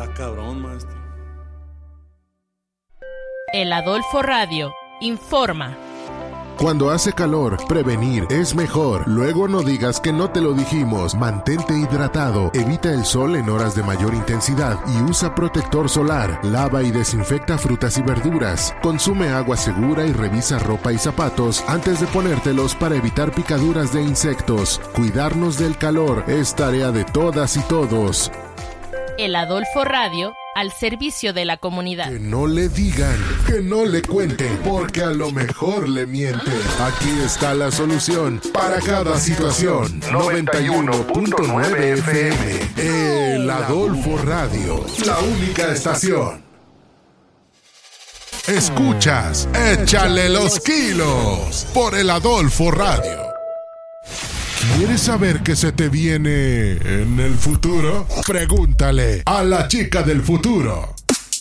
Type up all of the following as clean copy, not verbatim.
Está cabrón, maestro. El Adolfo Radio informa. Cuando hace calor, prevenir es mejor. Luego no digas que no te lo dijimos. Mantente hidratado, evita el sol en horas de mayor intensidad y usa protector solar. Lava y desinfecta frutas y verduras. Consume agua segura y revisa ropa y zapatos antes de ponértelos para evitar picaduras de insectos. Cuidarnos del calor es tarea de todas y todos. El Adolfo Radio al servicio de la comunidad. Que no le digan, que no le cuenten, porque a lo mejor le mienten. Aquí está la solución para cada situación. 91.9 FM. El Adolfo Radio, la única estación. Escuchas, échale los kilos por el Adolfo Radio. ¿Quieres saber qué se te viene en el futuro? Pregúntale a la chica del futuro.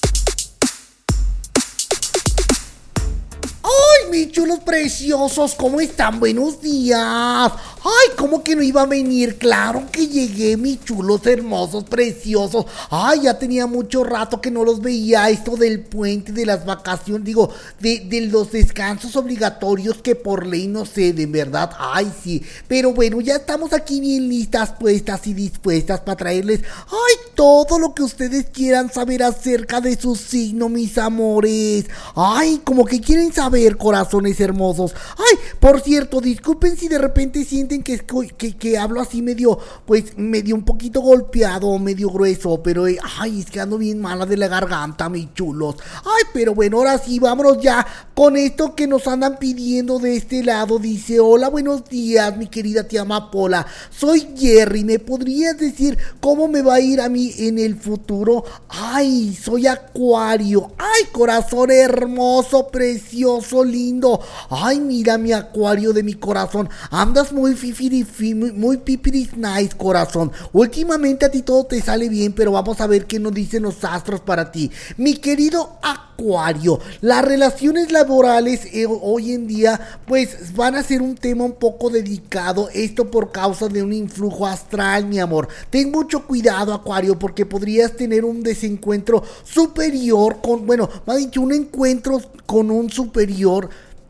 ¡Ay, mis chulos preciosos! ¿Cómo están? ¡Buenos días! ¡Ay, cómo que no iba a venir! ¡Claro que llegué, mis chulos hermosos, preciosos! ¡Ay, ya tenía mucho rato que no los veía! Esto del puente, de las vacaciones, digo, de los descansos obligatorios que por ley no ceden, ¿verdad? ¡Ay, sí! Pero bueno, ya estamos aquí bien listas, puestas y dispuestas para traerles, ¡ay, todo lo que ustedes quieran saber acerca de su signo, mis amores! ¡Ay, como que quieren saber, corazones hermosos! ¡Ay, por cierto, disculpen si de repente sienten que hablo así medio un poquito golpeado, medio grueso, pero ay, es que ando bien mala de la garganta, mis chulos. Ay, pero bueno, ahora sí, vámonos ya con esto que nos andan pidiendo de este lado. Dice: hola, buenos días, mi querida tía Amapola, soy Jerry, ¿me podrías decir cómo me va a ir a mí en el futuro? Ay, soy Acuario. Ay, corazón hermoso, precioso, lindo. Ay, mira mi Acuario de mi corazón, andas muy muy pipiris nice, corazón. Últimamente a ti todo te sale bien, pero vamos a ver qué nos dicen los astros para ti, mi querido Acuario. Las relaciones laborales hoy en día pues van a ser un tema un poco delicado, esto por causa de un influjo astral, mi amor. Ten mucho cuidado, Acuario, porque podrías tener un desencuentro superior más dicho, un encuentro con un superior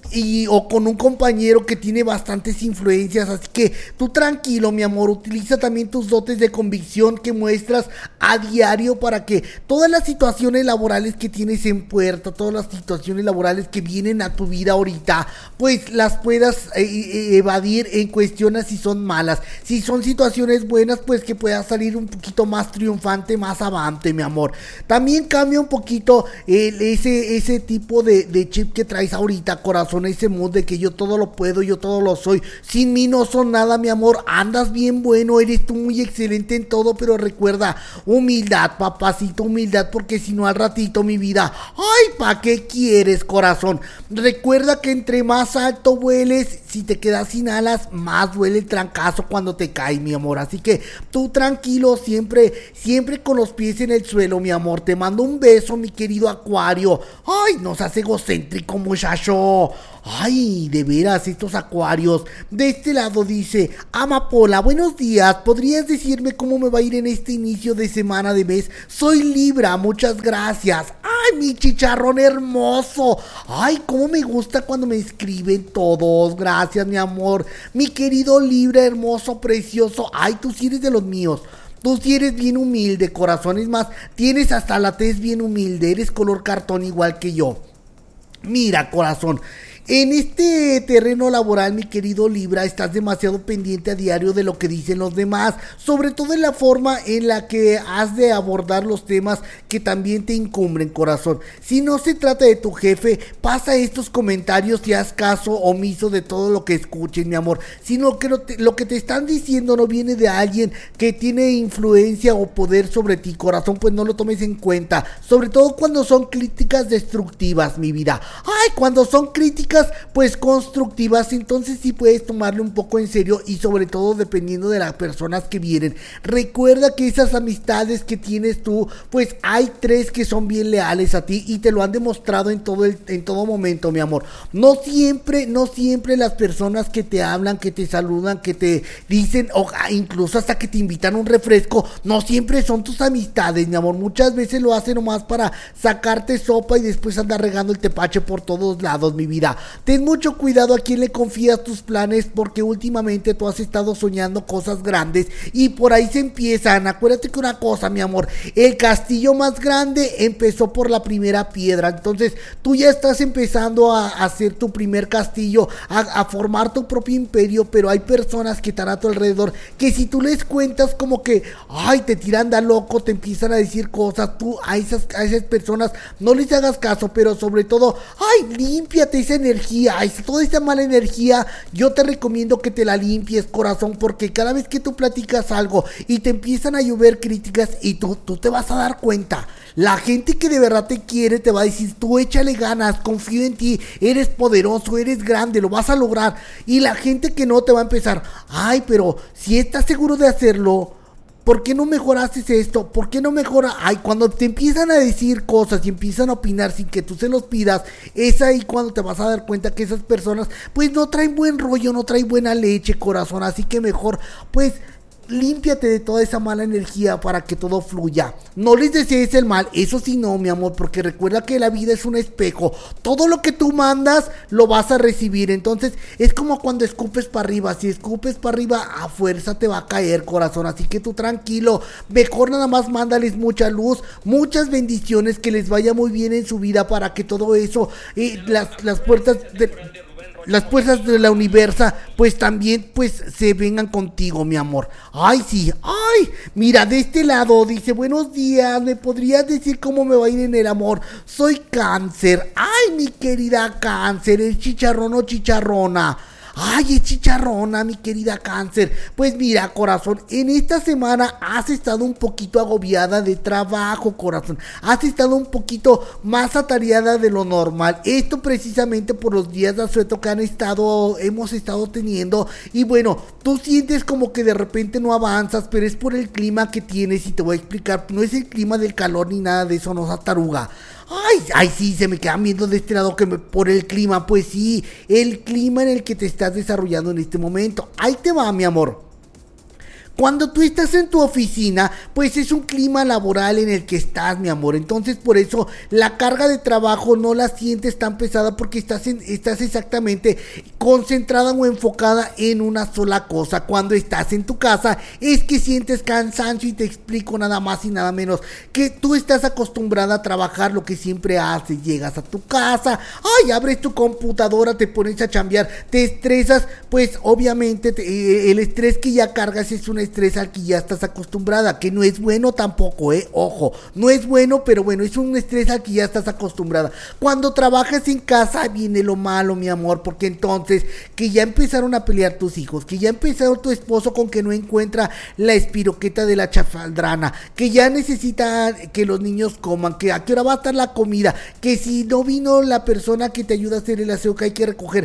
o con un compañero que tiene bastantes influencias, así que tú tranquilo, mi amor, utiliza también tus dotes de convicción que muestras a diario para que todas las situaciones laborales que tienes en puerta, todas las situaciones laborales que vienen a tu vida ahorita, pues las puedas evadir en cuestión a si son malas. Si son situaciones buenas, pues que puedas salir un poquito más triunfante, más avante, mi amor. También cambia un poquito ese tipo de chip que traes ahorita, corazón, ese mood de que yo todo lo puedo, yo todo lo soy, sin mí no son nada, mi amor. Andas bien bueno, eres tú muy excelente en todo, pero recuerda, humildad, papacito, humildad, porque si no al ratito, mi vida, ay, ¿pa' qué quieres, corazón? Recuerda que entre más alto vueles, si te quedas sin alas, más duele el trancazo cuando te caes, mi amor. Así que tú tranquilo, siempre con los pies en el suelo, mi amor. Te mando un beso, mi querido Acuario. Ay, no seas egocéntrico, muchacho. Ay, de veras, estos Acuarios. De este lado dice: Amapola, buenos días, ¿podrías decirme cómo me va a ir en este inicio de semana de mes? Soy Libra, muchas gracias. Ay, mi chicharrón hermoso. Ay, cómo me gusta cuando me escriben todos. Gracias, mi amor. Mi querido Libra, hermoso, precioso. Ay, tú sí eres de los míos. Tú sí eres bien humilde, corazón. Es más, tienes hasta la tez bien humilde. Eres color cartón igual que yo. Mira, corazón, en este terreno laboral, mi querido Libra, estás demasiado pendiente a diario de lo que dicen los demás, sobre todo en la forma en la que has de abordar los temas que también te incumbren, corazón. Si no se trata de tu jefe, pasa estos comentarios y haz caso omiso de todo lo que escuchen, mi amor, sino que lo que te están diciendo no viene de alguien que tiene influencia o poder sobre ti, corazón, pues no lo tomes en cuenta, sobre todo cuando son críticas destructivas, mi vida. Ay, cuando son críticas pláticas pues constructivas, entonces sí puedes tomarle un poco en serio y sobre todo dependiendo de las personas que vienen. Recuerda que esas amistades que tienes tú, pues hay 3 que son bien leales a ti y te lo han demostrado en todo momento, mi amor. No siempre las personas que te hablan, que te saludan, que te dicen, o incluso hasta que te invitan un refresco, no siempre son tus amistades, mi amor. Muchas veces lo hacen nomás para sacarte sopa y después andar regando el tepache por todos lados, mi vida. Ten mucho cuidado a quién le confías tus planes, porque últimamente tú has estado soñando cosas grandes y por ahí se empiezan. Acuérdate que una cosa, mi amor, el castillo más grande empezó por la primera piedra. Entonces tú ya estás empezando a hacer tu primer castillo, a formar tu propio imperio, pero hay personas que están a tu alrededor que si tú les cuentas como que, ay, te tiran de loco, te empiezan a decir cosas. Tú a esas personas no les hagas caso, pero sobre todo, ay, límpiate esa energía, toda esa mala energía, yo te recomiendo que te la limpies, corazón, porque cada vez que tú platicas algo y te empiezan a llover críticas y tú te vas a dar cuenta. La gente que de verdad te quiere te va a decir, tú échale ganas, confío en ti, eres poderoso, eres grande, lo vas a lograr. Y la gente que no te va a empezar, ay, pero si estás seguro de hacerlo, ¿por qué no mejoraste esto? ¿Por qué no mejora? Ay, cuando te empiezan a decir cosas y empiezan a opinar sin que tú se los pidas, es ahí cuando te vas a dar cuenta que esas personas pues no traen buen rollo, no traen buena leche, corazón. Así que mejor pues límpiate de toda esa mala energía para que todo fluya. No les desees el mal, eso sí no, mi amor, porque recuerda que la vida es un espejo. Todo lo que tú mandas lo vas a recibir. Entonces es como cuando escupes para arriba. Si escupes para arriba, a fuerza te va a caer, corazón. Así que tú tranquilo, mejor nada más mándales mucha luz, muchas bendiciones, que les vaya muy bien en su vida, para que todo eso, las puertas de la universa pues también pues se vengan contigo, mi amor. Ay, sí, ay, mira, de este lado dice, buenos días, ¿me podrías decir cómo me va a ir en el amor? Soy Cáncer. Ay, mi querida Cáncer, ¿es chicharrón o chicharrona? Ay, es chicharrona, mi querida Cáncer. Pues mira, corazón, en esta semana has estado un poquito agobiada de trabajo, corazón. Has estado un poquito más atareada de lo normal. Esto precisamente por los días de asueto que hemos estado teniendo. Y bueno, tú sientes como que de repente no avanzas, pero es por el clima que tienes. Y te voy a explicar, no es el clima del calor ni nada de eso, no se taruga. Ay, sí, se me quedan viendo de este lado por el clima. Pues sí, el clima en el que te estás desarrollando en este momento. Ahí te va, mi amor. Cuando tú estás en tu oficina, pues es un clima laboral en el que estás, mi amor. Entonces por eso la carga de trabajo no la sientes tan pesada, porque estás exactamente concentrada o enfocada en una sola cosa. Cuando estás en tu casa es que sientes cansancio, y te explico nada más y nada menos que tú estás acostumbrada a trabajar lo que siempre haces. Llegas a tu casa, ay, abres tu computadora, te pones a chambear, te estresas, pues obviamente el estrés que ya cargas es un estrés al que ya estás acostumbrada, que no es bueno tampoco, ojo, no es bueno, pero bueno, es un estrés al que ya estás acostumbrada. Cuando trabajas en casa viene lo malo, mi amor, porque entonces que ya empezaron a pelear tus hijos, que ya empezó tu esposo con que no encuentra la espiroqueta de la chafaldrana, que ya necesita que los niños coman, que a qué hora va a estar la comida, que si no vino la persona que te ayuda a hacer el aseo que hay que recoger,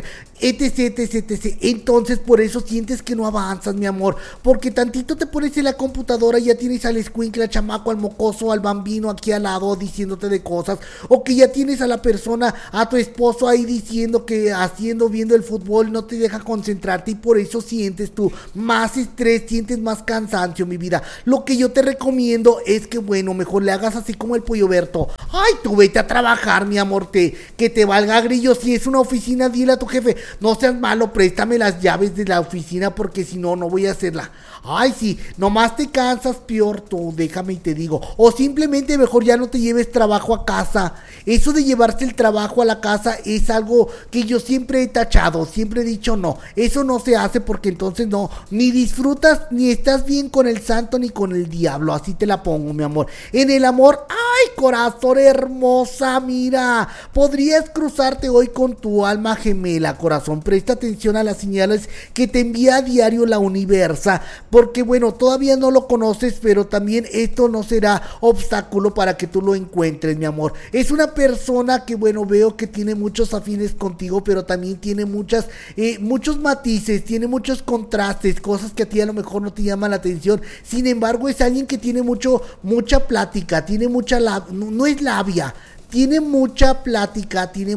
etc. Entonces por eso sientes que no avanzas, mi amor, porque tantito te pones en la computadora y ya tienes al escuincle, al chamaco, al mocoso, al bambino aquí al lado diciéndote de cosas, o que ya tienes a la persona, a tu esposo ahí diciendo que viendo el fútbol no te deja concentrarte, y por eso sientes tú más estrés, sientes más cansancio, mi vida. Lo que yo te recomiendo es que, bueno, mejor le hagas así como el Pollo Berto. Ay, tú vete a trabajar, mi amor, que te valga grillo. Si es una oficina, dile a tu jefe, no seas malo, préstame las llaves de la oficina, porque si no, no voy a hacerla. Ay, sí, nomás te cansas, peor tú, déjame y te digo. O simplemente mejor ya no te lleves trabajo a casa. Eso de llevarse el trabajo a la casa es algo que yo siempre he tachado, siempre he dicho no. Eso no se hace, porque entonces no, ni disfrutas, ni estás bien con el santo ni con el diablo. Así te la pongo, mi amor. En el amor, corazón hermosa, mira, podrías cruzarte hoy con tu alma gemela, corazón. Presta atención a las señales que te envía a diario la Universa, porque bueno, todavía no lo conoces, pero también esto no será obstáculo para que tú lo encuentres, mi amor. Es una persona que bueno, veo que tiene muchos afines contigo, pero también tiene muchos matices, tiene muchos contrastes, cosas que a ti a lo mejor no te llaman la atención. Sin embargo, es alguien que tiene mucha plática, tiene no es labia. Tiene mucha plática, tiene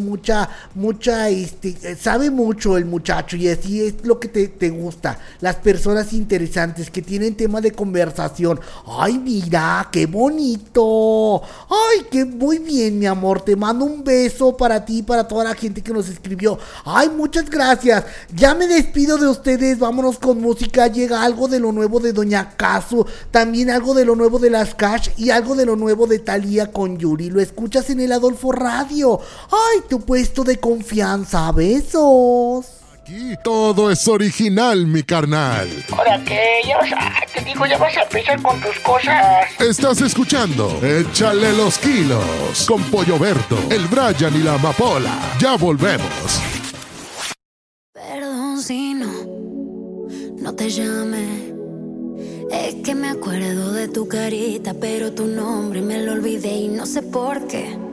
sabe mucho el muchacho, y así es lo que te gusta, las personas interesantes que tienen tema de conversación. Ay, mira, qué bonito. Ay, qué muy bien, mi amor, te mando un beso para ti y para toda la gente que nos escribió. Ay, muchas gracias. Ya me despido de ustedes, vámonos con música. Llega algo de lo nuevo de Doña Casu, también algo de lo nuevo de las Cash y algo de lo nuevo de Thalía con Yuri. Lo escuchas en el Adolfo Radio. Ay, tu puesto de confianza. Besos. Aquí todo es original, mi carnal. ¿Ahora qué? Te digo, ya vas a empezar con tus cosas. Estás escuchando Échale los kilos con Pollo Berto, el Brian y la Amapola. Ya volvemos. Perdón si no te llamé. Es que me acuerdo de tu carita, pero tu nombre me lo olvidé y no sé por qué.